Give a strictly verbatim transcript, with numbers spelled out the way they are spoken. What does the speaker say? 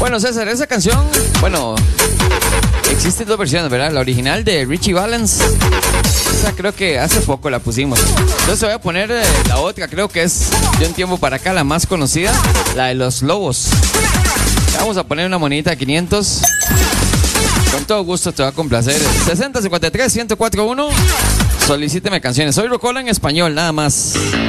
Bueno, César, esa canción, bueno, existen dos versiones, ¿verdad? La original de Richie Valens, esa creo que hace poco la pusimos. Entonces voy a poner eh, la otra, creo que es de un tiempo para acá, la más conocida, la de Los Lobos. Vamos a poner una monedita de quinientos. Con todo gusto te va a complacer. sesenta cincuenta y tres uno cero cuatro uno. Solicíteme canciones. Soy Rocola en español, nada más.